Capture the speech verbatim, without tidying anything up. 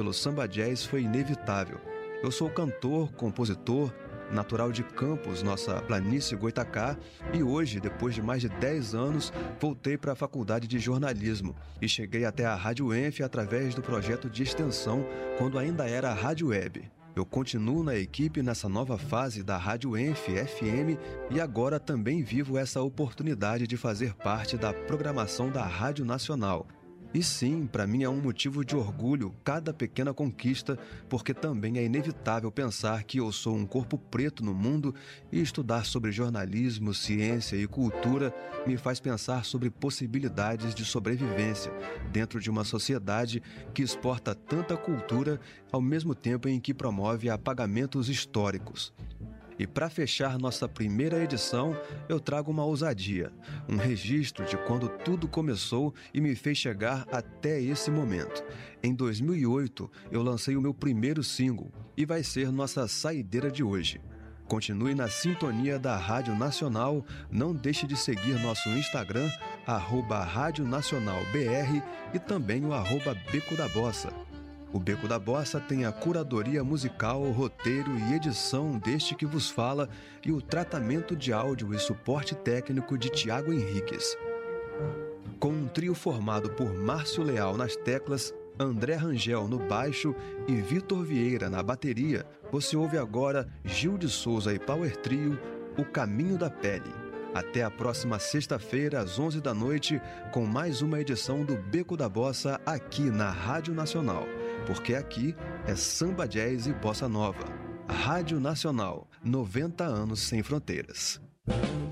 pelo samba jazz foi inevitável. Eu sou cantor, compositor, natural de Campos, nossa planície Goitacá, e hoje, depois de mais de dez anos, voltei para a faculdade de jornalismo e cheguei até a Rádio U E N F através do projeto de extensão, quando ainda era a Rádio Web. Eu continuo na equipe nessa nova fase da Rádio U E N F F M e agora também vivo essa oportunidade de fazer parte da programação da Rádio Nacional. E sim, para mim é um motivo de orgulho cada pequena conquista, porque também é inevitável pensar que eu sou um corpo preto no mundo e estudar sobre jornalismo, ciência e cultura me faz pensar sobre possibilidades de sobrevivência dentro de uma sociedade que exporta tanta cultura ao mesmo tempo em que promove apagamentos históricos. E para fechar nossa primeira edição, eu trago uma ousadia, um registro de quando tudo começou e me fez chegar até esse momento. Em dois mil e oito, eu lancei o meu primeiro single e vai ser nossa saideira de hoje. Continue na sintonia da Rádio Nacional, não deixe de seguir nosso Instagram, arroba Rádio Nacional B R e também o arroba Beco da Bossa. O Beco da Bossa tem a curadoria musical, roteiro e edição deste que vos fala e o tratamento de áudio e suporte técnico de Tiago Henriques. Com um trio formado por Márcio Leal nas teclas, André Rangel no baixo e Vitor Vieira na bateria, você ouve agora Gil de Souza e Power Trio, O Caminho da Pele. Até a próxima sexta-feira, às onze da noite, com mais uma edição do Beco da Bossa aqui na Rádio Nacional. Porque aqui é samba, jazz e bossa nova. Rádio Nacional, noventa anos sem fronteiras.